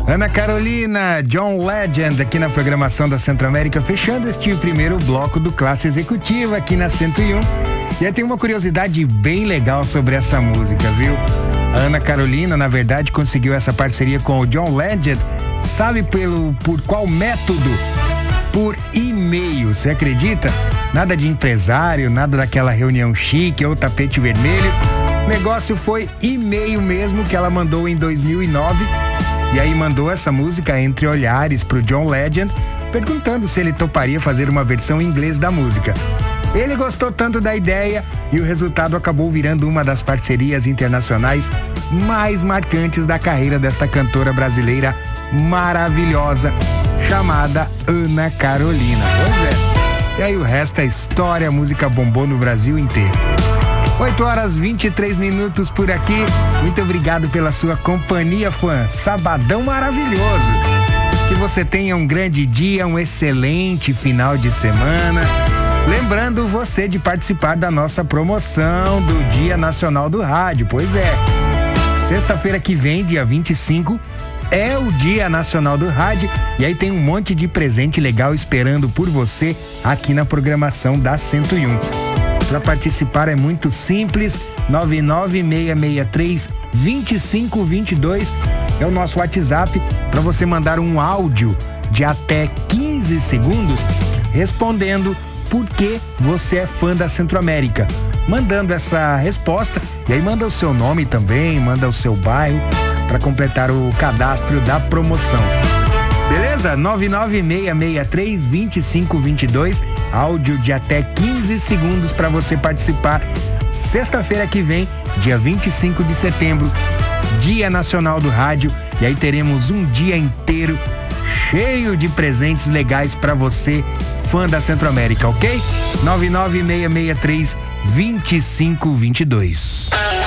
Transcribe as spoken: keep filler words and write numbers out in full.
Ana Carolina, John Legend aqui na programação da Centro-América, fechando este primeiro bloco do Classe Executiva aqui na cento e um. E aí tem uma curiosidade bem legal sobre essa música, viu? A Ana Carolina, na verdade, conseguiu essa parceria com o John Legend, sabe pelo, por qual método? Por e-mail, você acredita? Nada de empresário, nada daquela reunião chique ou tapete vermelho. O negócio foi e-mail mesmo que ela mandou em dois mil e nove. E aí mandou essa música Entre Olhares pro John Legend, perguntando se ele toparia fazer uma versão em inglês da música. Ele gostou tanto da ideia e o resultado acabou virando uma das parcerias internacionais mais marcantes da carreira desta cantora brasileira maravilhosa, chamada Ana Carolina. Pois é. E aí o resto é história, a música bombou no Brasil inteiro. oito horas e vinte e três minutos por aqui. Muito obrigado pela sua companhia, fã. Sabadão maravilhoso. Que você tenha um grande dia, um excelente final de semana. Lembrando você de participar da nossa promoção do Dia Nacional do Rádio. Pois é, sexta-feira que vem, dia vinte e cinco, é o Dia Nacional do Rádio. E aí tem um monte de presente legal esperando por você aqui na programação da cento e um. Para participar é muito simples, nove nove seis seis três, dois cinco dois dois é o nosso WhatsApp para você mandar um áudio de até quinze segundos respondendo por que você é fã da Centro-América. Mandando essa resposta, e aí manda o seu nome também, manda o seu bairro para completar o cadastro da promoção. Beleza? nove nove seis seis três, dois cinco dois dois, áudio de até quinze segundos para você participar. Sexta-feira que vem, dia vinte e cinco de setembro, Dia Nacional do Rádio, e aí teremos um dia inteiro cheio de presentes legais para você, fã da Centro-América, ok? nove nove seis seis três, dois cinco dois dois.